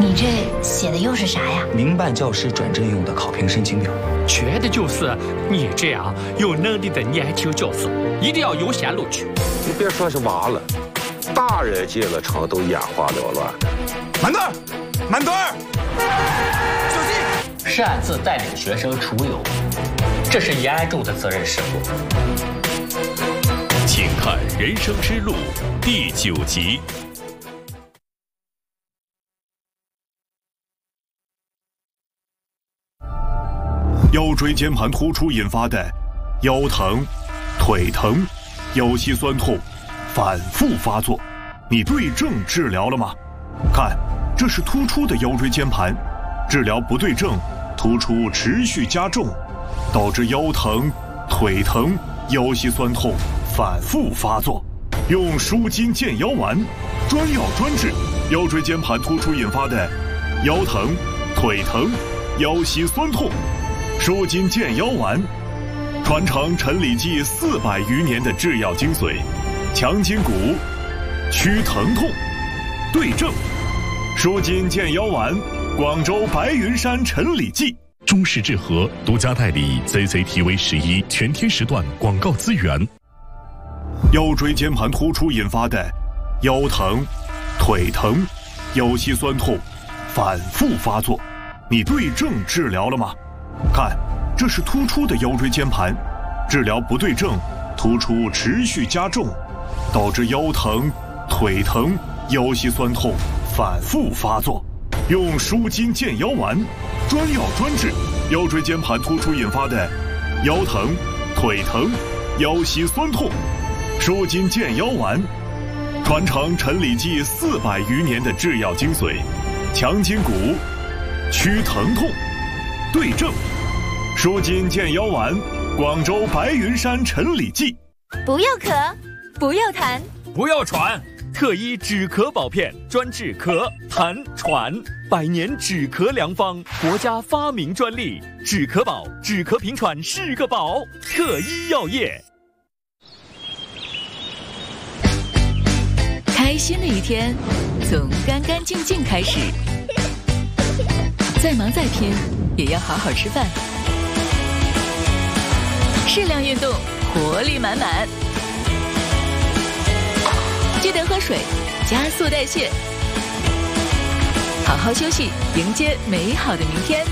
你这写的又是啥呀？ 民办教师转正用的考评申请表。 缺的就是你这样有能力的年轻教师，一定要优先录取。 你别说是娃了，大人进了城都眼花缭乱的。 慢队儿，慢队儿，小心！ 擅自带领学生出游，这是严重的责任事故。 请看《人生之路》第9集。 腰椎间盘突出引发的腰疼、腿疼、腰膝酸痛反复发作，你对症治疗了吗？看，这是突出的腰椎间盘，治疗不对症，突出持续加重，导致腰疼、腿疼、腰膝酸痛反复发作。用舒筋健腰丸，专药专治腰椎间盘突出引发的腰疼、腿疼、腰膝酸痛。舒筋健腰丸，传承陈李济400余年的制药精髓，强筋骨，祛疼痛，对症。舒筋健腰丸，广州白云山陈李济。 中式治和独家代理 CCTV11全天时段广告资源。 腰椎间盘突出引发的腰疼、腿疼、腰膝酸痛反复发作，你对症治疗了吗？看，这是突出的腰椎间盘，治疗不对症，突出持续加重，导致腰疼、腿疼、腰膝酸痛反复发作。用舒筋健腰丸，专药专治腰椎间盘突出引发的腰疼、腿疼、腰膝酸痛。舒筋健腰丸，传承陈李济400余年的制药精髓，强筋骨，祛疼痛，对症。舒筋健腰丸，广州白云山陈李济。 不要咳，不要痰， 不要喘，特医止咳宝片，专治咳、痰、喘，100年止咳良方，国家发明专利。止咳宝，止咳平喘是个宝。特医药业。 开心的一天，从干干净净开始。再忙再拼，也要好好吃饭。适量运动，活力满满。记得喝水，加速代谢。好好休息，迎接美好的明天。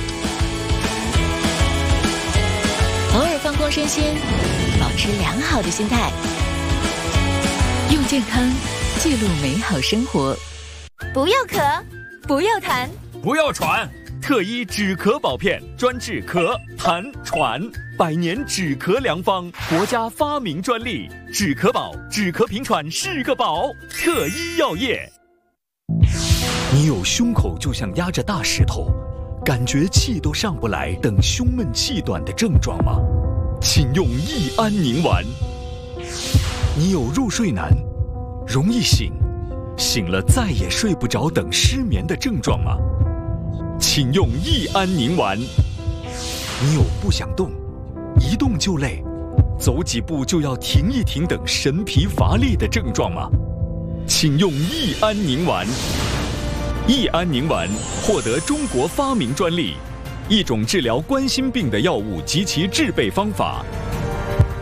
偶尔放空身心，保持良好的心态。用健康记录美好生活。 不要咳，不要痰， 不要喘，特医止咳宝片，专治咳、痰、喘，100年止咳良方，国家发明专利。止咳宝，止咳平喘是个宝。特医药业。 你有胸口就像压着大石头，感觉气都上不来等胸闷气短的症状吗？请用益安宁丸。你有入睡难，容易醒，醒了再也睡不着等失眠的症状吗？请用益安宁丸。你有不想动，一动就累，走几步就要停一停等神疲乏力的症状吗？请用益安宁丸。益安宁丸获得中国发明专利，一种治疗冠心病的药物及其制备方法，